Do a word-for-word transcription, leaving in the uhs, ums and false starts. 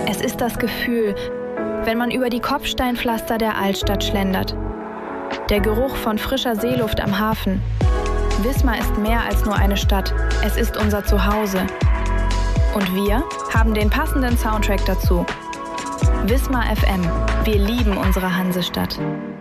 Es ist das Gefühl, wenn man über die Kopfsteinpflaster der Altstadt schlendert. Der Geruch von frischer Seeluft am Hafen. Wismar ist mehr als nur eine Stadt, es ist unser Zuhause. Und wir haben den passenden Soundtrack dazu. Wismar F M, wir lieben unsere Hansestadt.